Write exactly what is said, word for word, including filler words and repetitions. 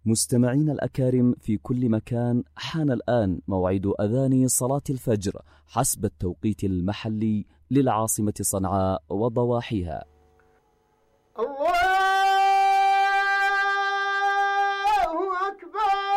مستمعين الأكارم في كل مكان، حان الآن موعد أذان صلاة الفجر حسب التوقيت المحلي للعاصمة صنعاء وضواحيها.